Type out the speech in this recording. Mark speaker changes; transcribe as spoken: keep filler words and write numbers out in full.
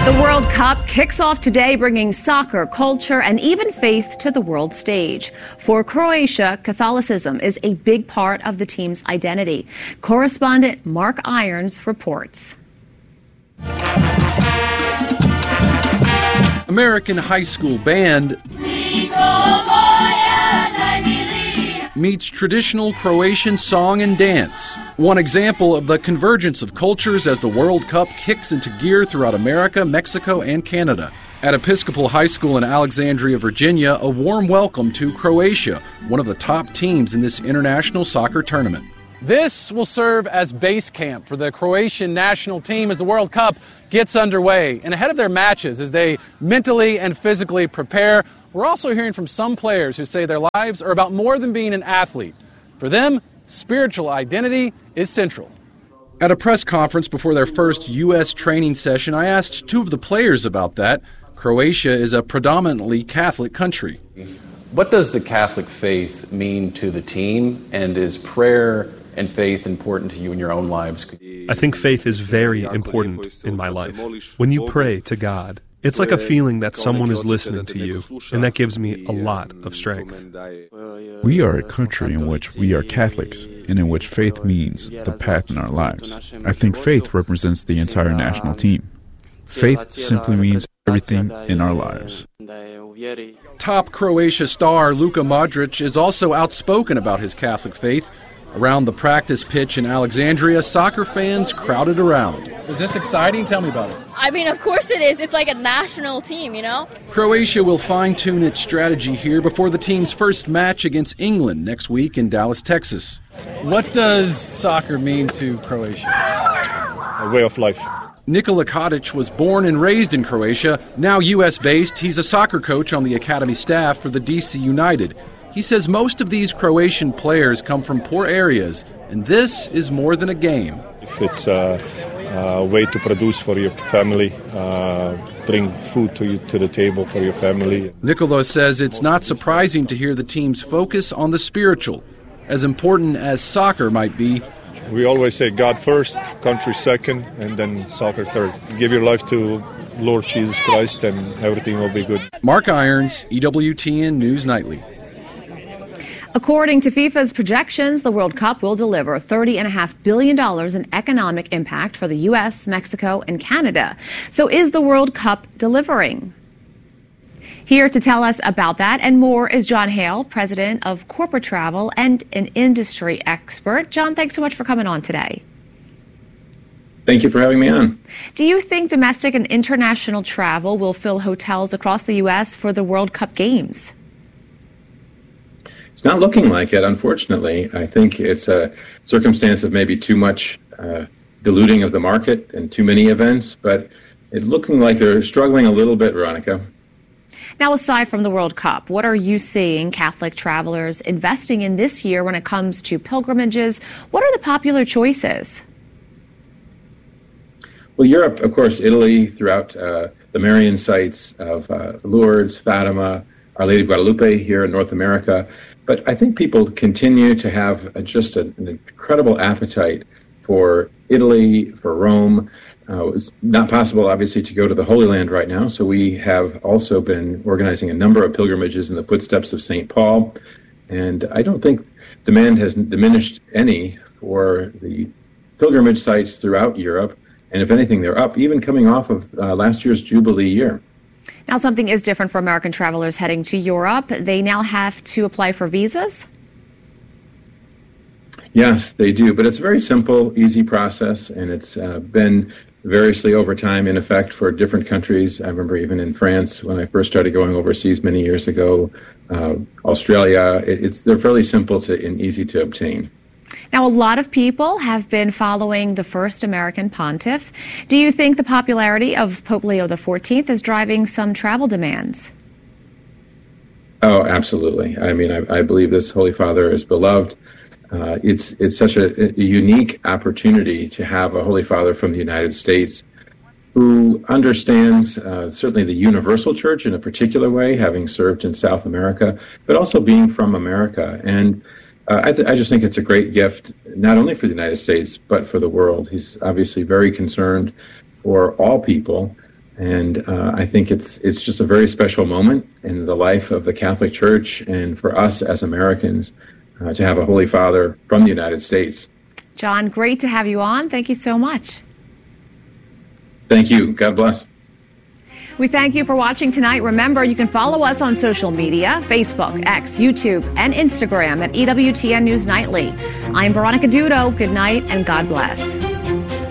Speaker 1: The World Cup kicks off today, bringing soccer, culture, and even faith to the world stage. For Croatia, Catholicism is a big part of the team's identity. Correspondent Mark Irons reports.
Speaker 2: American high school band meets traditional Croatian song and dance. One example of the convergence of cultures as the World Cup kicks into gear throughout America, Mexico, and Canada. At Episcopal High School in Alexandria, Virginia, a warm welcome to Croatia, one of the top teams in this international soccer tournament.
Speaker 3: This will serve as base camp for the Croatian national team as the World Cup gets underway. And ahead of their matches, as they mentally and physically prepare, we're also hearing from some players who say their lives are about more than being an athlete. For them, spiritual identity is central.
Speaker 2: At a press conference before their first U S training session, I asked two of the players about that. Croatia is a predominantly Catholic country.
Speaker 4: What does the Catholic faith mean to the team, and is prayer and faith important to you in your own lives?
Speaker 5: I think faith is very important in my life. When you pray to God, it's like a feeling that someone is listening to you, and that gives me a lot of strength.
Speaker 6: We are a country in which we are Catholics, and in which faith means the path in our lives. I think faith represents the entire national team. Faith simply means everything in our lives.
Speaker 2: Top Croatia star Luka Modric is also outspoken about his Catholic faith. Around the practice pitch in Alexandria, soccer fans crowded around.
Speaker 3: Is this exciting? Tell me about it.
Speaker 7: I mean, of course it is. It's like a national team, you know?
Speaker 2: Croatia will fine-tune its strategy here before the team's first match against England next week in Dallas, Texas.
Speaker 3: What does soccer mean to Croatia?
Speaker 8: A way of life.
Speaker 2: Nikola Kadic was born and raised in Croatia. Now U S-based, he's a soccer coach on the academy staff for the D C United. He says most of these Croatian players come from poor areas, and this is more than a game.
Speaker 8: If it's a, a way to produce for your family, uh, bring food to you to the table for your family.
Speaker 2: Nikola says it's not surprising to hear the team's focus on the spiritual, as important as soccer might be.
Speaker 8: We always say God first, country second, and then soccer third. Give your life to Lord Jesus Christ, and everything will be good.
Speaker 2: Mark Irons, E W T N News Nightly.
Speaker 1: According to FIFA's projections, the World Cup will deliver thirty point five billion dollars in economic impact for the U S, Mexico, and Canada. So is the World Cup delivering? Here to tell us about that and more is John Hale, president of Corporate Travel and an industry expert. John, thanks so much for coming on today.
Speaker 9: Thank you for having me on.
Speaker 1: Do you think domestic and international travel will fill hotels across the U S for the World Cup games?
Speaker 9: It's not looking like it, unfortunately. I think it's a circumstance of maybe too much uh, diluting of the market and too many events, but it's looking like they're struggling a little bit, Veronica.
Speaker 1: Now, aside from the World Cup, what are you seeing Catholic travelers investing in this year when it comes to pilgrimages? What are the popular choices?
Speaker 9: Well, Europe, of course, Italy, throughout uh, the Marian sites of uh, Lourdes, Fatima, Our Lady of Guadalupe here in North America. But I think people continue to have a, just a, an incredible appetite for Italy, for Rome. Uh, it's not possible, obviously, to go to the Holy Land right now, so we have also been organizing a number of pilgrimages in the footsteps of Saint Paul. And I don't think demand has diminished any for the pilgrimage sites throughout Europe. And if anything, they're up, even coming off of uh, last year's Jubilee year.
Speaker 1: Now, something is different for American travelers heading to Europe. They now have to apply for visas?
Speaker 9: Yes, they do. But it's a very simple, easy process, and it's uh, been variously over time in effect for different countries. I remember even in France when I first started going overseas many years ago, uh, Australia. It, it's they're fairly simple to and easy to obtain.
Speaker 1: Now, a lot of people have been following the first American pontiff. Do you think the popularity of Pope Leo the fourteenth is driving some travel demands?
Speaker 9: Oh, absolutely. I mean, I, I believe this Holy Father is beloved. Uh, it's it's such a, a unique opportunity to have a Holy Father from the United States who understands uh, certainly the universal church in a particular way, having served in South America, but also being from America. And Uh, I, th- I just think it's a great gift, not only for the United States, but for the world. He's obviously very concerned for all people, And uh, I think it's it's just a very special moment in the life of the Catholic Church and for us as Americans uh, to have a Holy Father from the United States.
Speaker 1: John, great to have you on. Thank you so much.
Speaker 9: Thank you. God bless.
Speaker 1: We thank you for watching tonight. Remember, you can follow us on social media, Facebook, X, YouTube, and Instagram at E W T N News Nightly. I'm Veronica Dudo. Good night and God bless.